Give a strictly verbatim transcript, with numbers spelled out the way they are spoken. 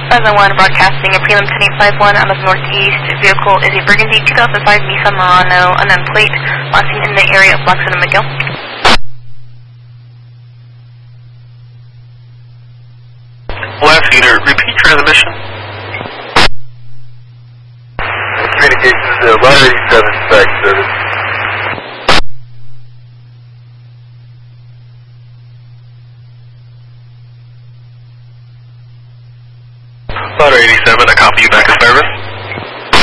Plaza one, broadcasting a prelim ten eight five one out of northeast. Vehicle is a burgundy two thousand five Nissan Murano, unknown plate, passing in the area of Blackson and McGill. Last unit, repeat transmission. Communications, uh, one eighty-seven, spec service. Ladder eighty-seven, I copy you back to service.